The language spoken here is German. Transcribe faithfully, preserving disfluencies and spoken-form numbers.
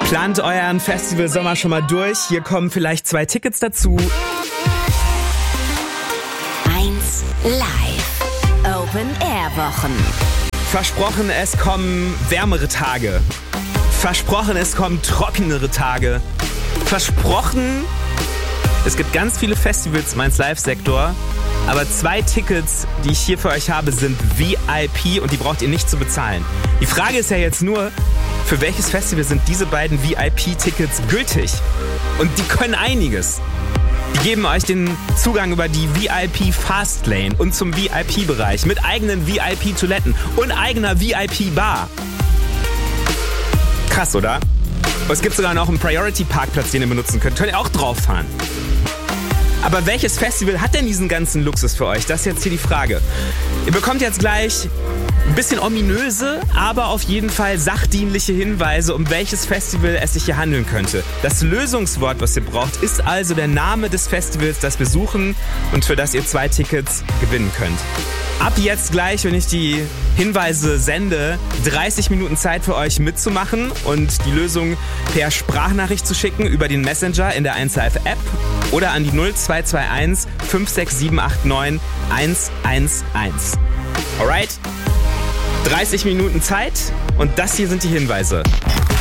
Plant euren Festival-Sommer schon mal durch. Hier kommen vielleicht zwei Tickets dazu. eins Live. Open-Air-Wochen. Versprochen, es kommen wärmere Tage. Versprochen, es kommen trockenere Tage. Versprochen, es gibt ganz viele Festivals im eins Live-Sektor. Aber zwei Tickets, die ich hier für euch habe, sind V I P und die braucht ihr nicht zu bezahlen. Die Frage ist ja jetzt nur, für welches Festival sind diese beiden V I P-Tickets gültig? Und die können einiges. Die geben euch den Zugang über die V I P Fastlane und zum V I P-Bereich mit eigenen V I P-Toiletten und eigener V I P-Bar. Krass, oder? Und es gibt sogar noch einen Priority-Parkplatz, den ihr benutzen könnt. Könnt ihr auch drauf fahren. Aber welches Festival hat denn diesen ganzen Luxus für euch? Das ist jetzt hier die Frage. Ihr bekommt jetzt gleich ein bisschen ominöse, aber auf jeden Fall sachdienliche Hinweise, um welches Festival es sich hier handeln könnte. Das Lösungswort, was ihr braucht, ist also der Name des Festivals, das wir suchen und für das ihr zwei Tickets gewinnen könnt. Ab jetzt gleich, wenn ich die Hinweise sende, dreißig Minuten Zeit für euch mitzumachen und die Lösung per Sprachnachricht zu schicken über den Messenger in der eins Live App oder an die null zwei zwei eins fünf sechs sieben acht neun eins eins eins. Alright? dreißig Minuten Zeit und das hier sind die Hinweise.